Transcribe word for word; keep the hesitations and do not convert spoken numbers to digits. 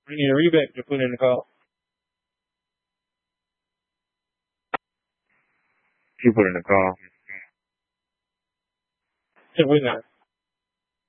I need a rebate to put in the call. You put in the call. Check with that.